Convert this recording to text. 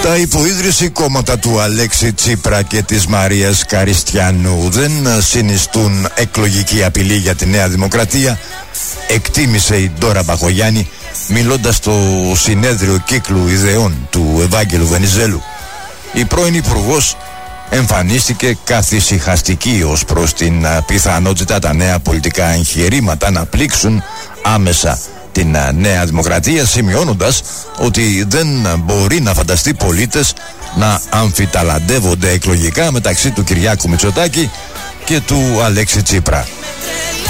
Τα υποίδρυση κόμματα του Αλέξη Τσίπρα και της Μαρίας Καριστιανού δεν συνιστούν εκλογική απειλή για τη Νέα Δημοκρατία, εκτίμησε η Ντόρα Μπαχογιάννη μιλώντας στο συνέδριο κύκλου ιδεών του Ευάγγελου Βενιζέλου. Η πρώην υπουργός εμφανίστηκε καθησυχαστική ως προς την πιθανότητα τα νέα πολιτικά εγχειρήματα να πλήξουν άμεσα την Νέα Δημοκρατία, σημειώνοντας ότι δεν μπορεί να φανταστεί πολίτες να αμφιταλαντεύονται εκλογικά μεταξύ του Κυριάκου Μητσοτάκη και του Αλέξη Τσίπρα.